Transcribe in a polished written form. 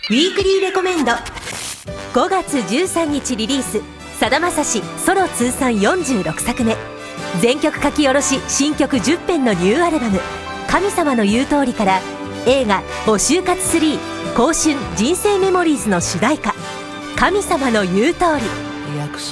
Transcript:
ウィークリーレコメンド。5月13日リリース、さだまさしソロ通算46作目、全曲書き下ろし新曲10編のニューアルバム「神様の言う通り」から映画「募集活3香春人生メモリーズ」の主題歌「神様の言う通り」。